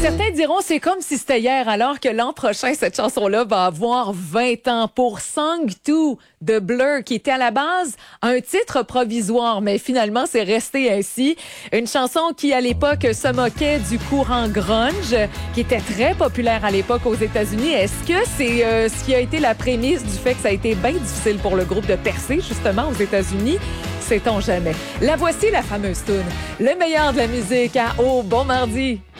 Certains diront c'est comme si c'était hier, alors que l'an prochain, cette chanson-là va avoir 20 ans pour Song 2 de Blur, qui était à la base un titre provisoire, mais finalement, c'est resté ainsi. Une chanson qui, à l'époque, se moquait du courant grunge, qui était très populaire à l'époque aux États-Unis. Est-ce que c'est ce qui a été la prémisse du fait que ça a été bien difficile pour le groupe de percer, justement, aux États-Unis? Sait-on jamais. La voici, la fameuse tune. Le meilleur de la musique à Oh, bon mardi!